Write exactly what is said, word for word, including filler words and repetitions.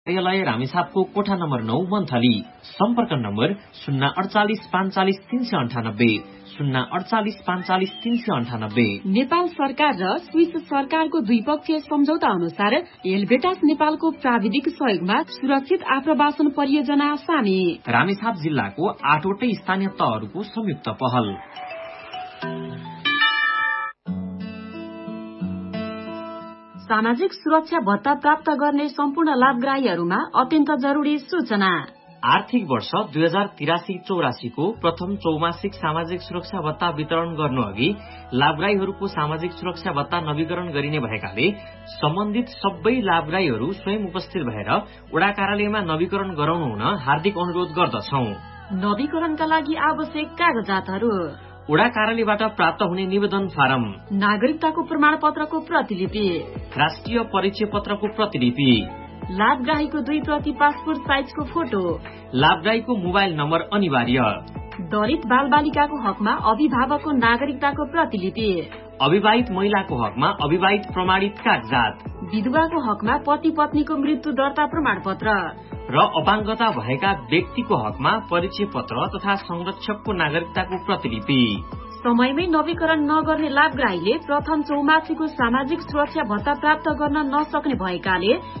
कार्यालय रामेछापको कोठा नम्बर नौ मन्थली। सम्पर्क नम्बर शून्य अडचालिस पाँचचालिस तीन सय अन्ठानब्बे शून्य अडचालिस पाँचचालिस तीन सय अन्ठानब्बे। नेपाल सरकार र स्विस सरकारको द्विपक्षीय सम्झौता अनुसार एलबेटास नेपालको प्राविधिक सहयोगमा सुरक्षित आप्रवासन परियोजना सामे। रामेछाप जिल्लाको आठवटै स्थानीय तहहरूको संयुक्त पहल। सामाजिक सुरक्षा भत्ता प्राप्त गर्ने सम्पूर्ण लाभग्राहीहरूमा अत्यन्त जरुरी सूचना। आर्थिक वर्ष दुई हजार तिरासी चौरासीको प्रथम चौमासिक सामाजिक सुरक्षा भत्ता वितरण गर्नु अघि लाभग्राहीहरूको सामाजिक सुरक्षा भत्ता नवीकरण गरिने भएकाले सम्बन्धित सबै लाभग्राहीहरू स्वयं उपस्थित भएर वडा कार्यालयमा नवीकरण गराउनु हुन हार्दिक अनुरोध गर्दछौ। नवीकरणका लागि आवश्यक कागजातहरू: वडा कार्यालयबाट प्राप्त हुने निवेदन फारम, नागरिकताको प्रमाण पत्रको प्रतिलिपि, राष्ट्रिय परिचय पत्रको प्रतिलिपि, लाभग्राहीको दुई प्रति पासपोर्ट साइजको फोटो, लाभग्राहीको मोबाइल नम्बर अनिवार्य, दलित बाल बालिकाको हकमा अभिभावकको नागरिकताको प्रतिलिपि, अविवाहित महिलाको हकमा अविवाहित प्रमाणित कागजात, विधवाको हकमा पति पत्नीको मृत्यु दर्ता प्रमाण पत्र र अपाङ्गता भएका व्यक्तिको हकमा परिचय पत्र तथा संरक्षकको नागरिकताको प्रतिलिपि। समयमै नवीकरण नगर्ने लाभग्राहीले प्रथम चौमासीको सामाजिक सुरक्षा भत्ता प्राप्त गर्न नसक्ने भएकाले